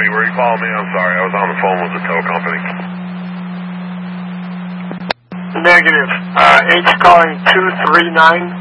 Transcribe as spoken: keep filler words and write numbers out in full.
Miami, were you calling me? I'm sorry, I was on the phone with the tow company. Negative. Uh, H calling two three nine.